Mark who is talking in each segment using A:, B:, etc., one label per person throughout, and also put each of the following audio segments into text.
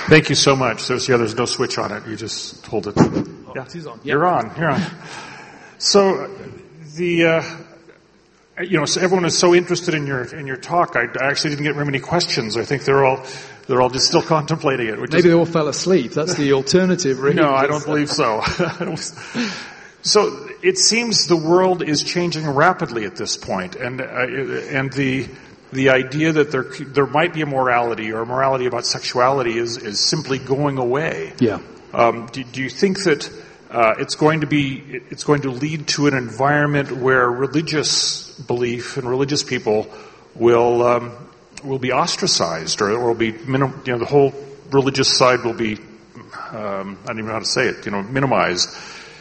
A: Thank you so much. There's no switch on it. You just hold it.
B: Yeah. It's on. Yep.
A: You're on. So so everyone is so interested in your talk. I actually didn't get very many questions. I think they're all just still contemplating it.
B: Maybe they all fell asleep. That's the alternative, really.
A: No, I don't believe so. So it seems the world is changing rapidly at this point, and the idea that there might be a morality or a morality about sexuality is simply going away.
B: Yeah.
A: Do you think that it's going to lead to an environment where religious belief and religious people will be ostracized, or will be the whole religious side will be I don't even know how to say it, minimized?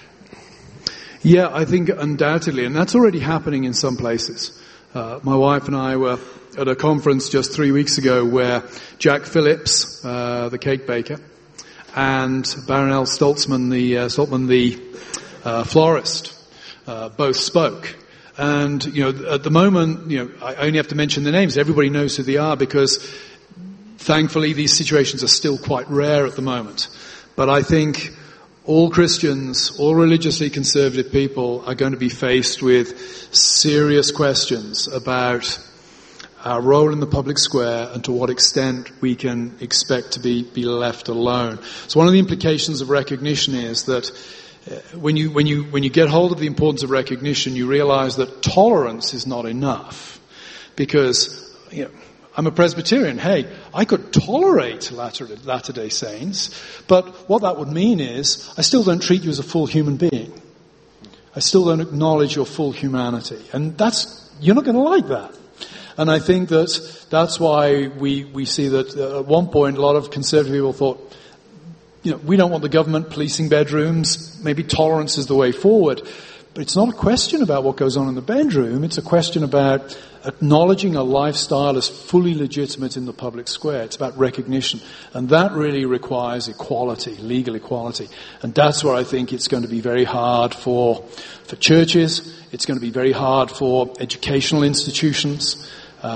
B: Yeah, I think undoubtedly, and that's already happening in some places. My wife and I were at a conference just 3 weeks ago where Jack Phillips, the cake baker, and Baronel Stoltzman, the florist, both spoke. And, at the moment, I only have to mention the names. Everybody knows who they are because, thankfully, these situations are still quite rare at the moment. But I think all Christians, all religiously conservative people are going to be faced with serious questions about our role in the public square and to what extent we can expect to be left alone. So one of the implications of recognition is that when you get hold of the importance of recognition, you realize that tolerance is not enough. Because, I'm a Presbyterian. Hey, I could tolerate Latter-day Saints, but what that would mean is I still don't treat you as a full human being. I still don't acknowledge your full humanity. And you're not going to like that. And I think that's why we see that at one point a lot of conservative people thought, we don't want the government policing bedrooms. Maybe tolerance is the way forward. But it's not a question about what goes on in the bedroom. It's a question about acknowledging a lifestyle as fully legitimate in the public square. It's about recognition. And that really requires equality, legal equality. And that's where I think it's going to be very hard for churches. It's going to be very hard for educational institutions.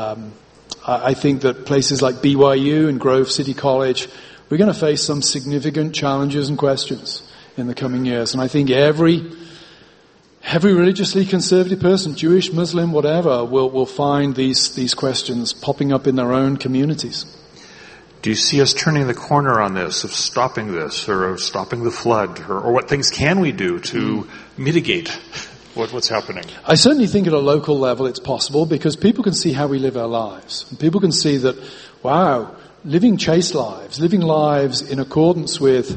B: I think that places like BYU and Grove City College, we're going to face some significant challenges and questions in the coming years. And I think every religiously conservative person, Jewish, Muslim, whatever, will find these questions popping up in their own communities.
A: Do you see us turning the corner on this, of stopping this, or of stopping the flood, or what things can we do to mitigate what's happening?
B: I certainly think at a local level it's possible, because people can see how we live our lives. And people can see that, wow, living chaste lives, living lives in accordance with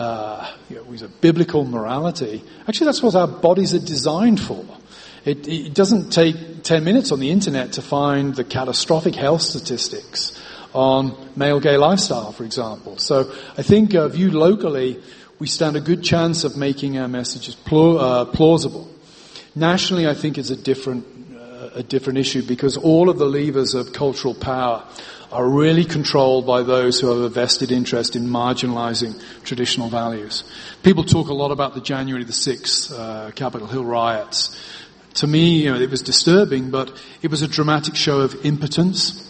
B: biblical morality. Actually, that's what our bodies are designed for. It doesn't take 10 minutes on the internet to find the catastrophic health statistics on male-gay lifestyle, for example. So I think viewed locally, we stand a good chance of making our messages plausible. Nationally, I think it's a different issue, because all of the levers of cultural power are really controlled by those who have a vested interest in marginalizing traditional values. People talk a lot about the January the 6th Capitol Hill riots. To me, it was disturbing, but it was a dramatic show of impotence.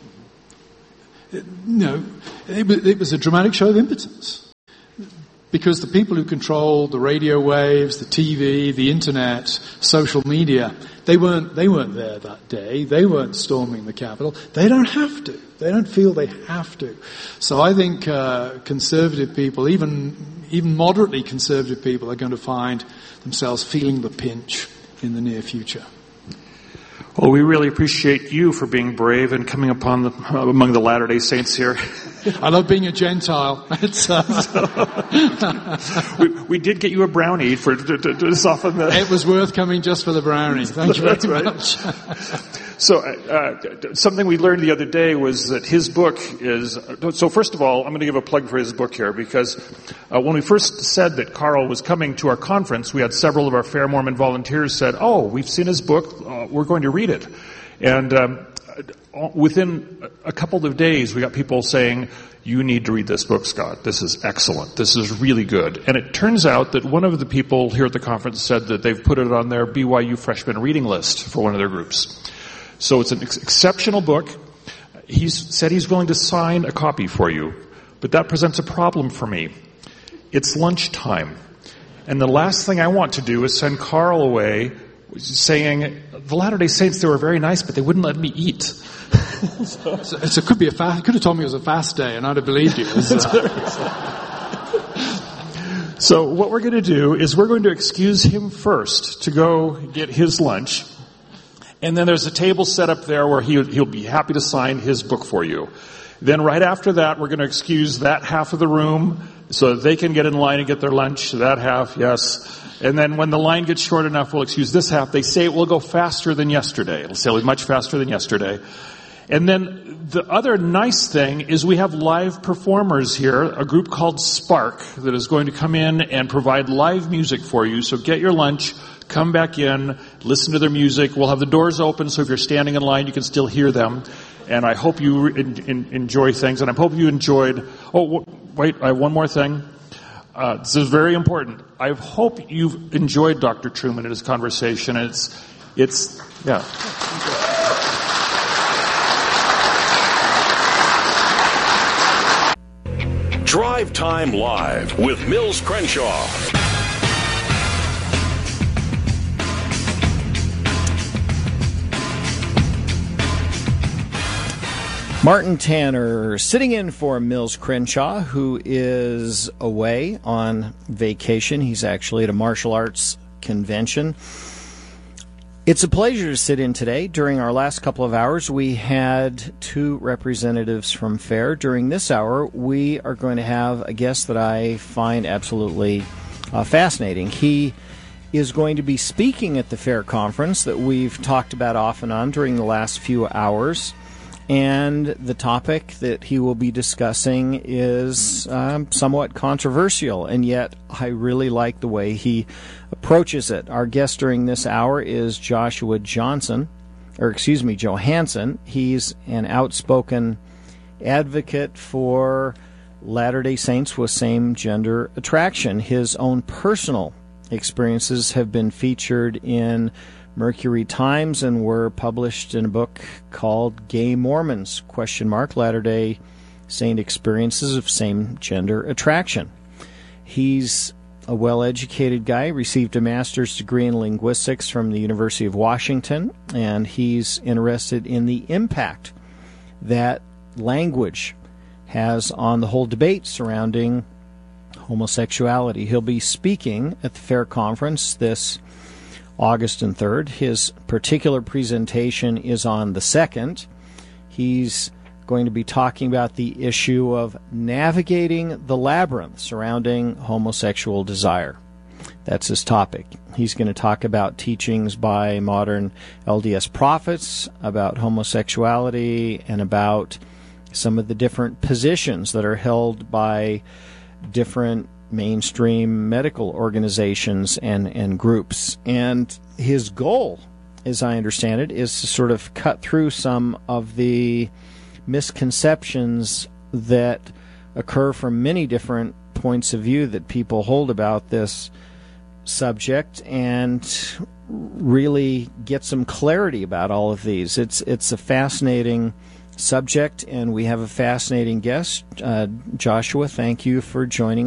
B: It was a dramatic show of impotence. Because the people who control the radio waves, the TV, the internet, social media, they weren't there that day. They weren't storming the Capitol. They don't have to. They don't feel they have to. So I think conservative people, even moderately conservative people, are going to find themselves feeling the pinch in the near future.
A: Well, we really appreciate you for being brave and coming among the Latter-day Saints here.
B: I love being a Gentile.
A: We did get you a brownie to soften the...
B: It was worth coming just for the brownie. Thank you very much.
A: So, something we learned the other day was that his book is... So first of all, I'm going to give a plug for his book here, because when we first said that Carl was coming to our conference, we had several of our Fair Mormon volunteers said, "Oh, we've seen his book, we're going to read it." And within a couple of days, we got people saying, "You need to read this book, Scott. This is excellent. This is really good." And it turns out that one of the people here at the conference said that they've put it on their BYU freshman reading list for one of their groups. So it's an exceptional book. He's said he's willing to sign a copy for you But that presents a problem for me. It's lunchtime. And the last thing I want to do is send Carl away saying, the Latter-day Saints, they were very nice, but they wouldn't let me eat.
B: So it could be a fast. You could have told me it was a fast day, and I'd have believed you.
A: So what we're going to do is we're going to excuse him first to go get his lunch. And then there's a table set up there where he'll be happy to sign his book for you. Then right after that, we're going to excuse that half of the room so that they can get in line and get their lunch. That half, yes. And then when the line gets short enough, we'll excuse this half. They say it will go faster than yesterday. It'll say much faster than yesterday. And then the other nice thing is we have live performers here, a group called Spark that is going to come in and provide live music for you. So get your lunch, come back in, listen to their music. We'll have the doors open, so if you're standing in line, you can still hear them. And I hope you enjoy things. And I hope you enjoyed... Oh, wait, I have one more thing. This is very important. I hope you've enjoyed Dr. Truman and his conversation. Yeah.
C: Drive Time Live with Mills Crenshaw.
D: Martin Tanner sitting in for Mills Crenshaw, who is away on vacation. He's actually at a martial arts convention. It's a pleasure to sit in today. During our last couple of hours, we had two representatives from FAIR. During this hour, we are going to have a guest that I find absolutely fascinating. He is going to be speaking at the FAIR conference that we've talked about off and on during the last few hours. And the topic that he will be discussing is somewhat controversial, and yet I really like the way he approaches it. Our guest during this hour is Johansen. He's an outspoken advocate for Latter-day Saints with same-gender attraction. His own personal experiences have been featured in Mercury Times and were published in a book called Gay Mormons, ? Latter-day Saint Experiences of Same-Gender Attraction. He's a well-educated guy, received a master's degree in linguistics from the University of Washington, and he's interested in the impact that language has on the whole debate surrounding homosexuality. He'll be speaking at the FAIR conference this August 3rd. His particular presentation is on the 2nd. He's going to be talking about the issue of navigating the labyrinth surrounding homosexual desire. That's his topic. He's going to talk about teachings by modern LDS prophets about homosexuality and about some of the different positions that are held by different mainstream medical organizations and groups. And his goal, as I understand it, is to sort of cut through some of the misconceptions that occur from many different points of view that people hold about this subject and really get some clarity about all of these. It's a fascinating subject, and we have a fascinating guest. Joshua, thank you for joining